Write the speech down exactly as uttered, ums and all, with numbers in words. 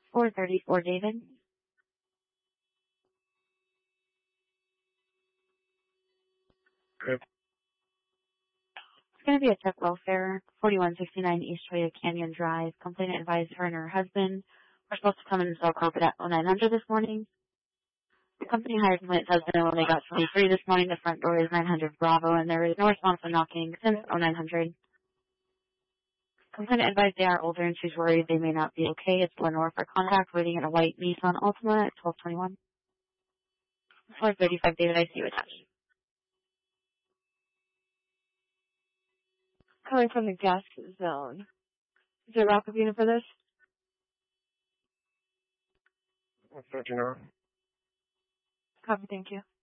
four thirty-four David. Good. It's going to be a tech welfare, forty-one sixty-nine East Toya Canyon Drive. Complainant advised her and her husband were supposed to come in and sell carpet at oh nine hundred this morning. The company hired complainant's husband, and when they got twenty-three this morning, the front door is nine hundred Bravo, and there is no response when knocking since oh nine hundred. Complainant advised they are older and she's worried they may not be okay. It's Lenore for contact, waiting in a white Nissan Altima at twelve twenty-one. four thirty-five David, I see you attached. Calling from the guest zone. Is there a backup unit for this? one thirty-nine. Copy, thank you.